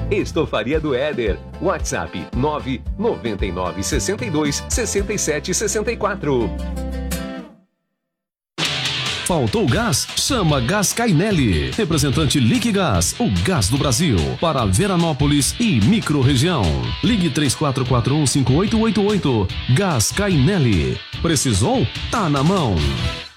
Estofaria do Éder. WhatsApp 999 62 67 64. Faltou gás? Chama Gás Cainelli. Representante Liquigás, o gás do Brasil. Para Veranópolis e microrregião. Ligue 3441-5888. Gás Cainelli. Precisou? Tá na mão.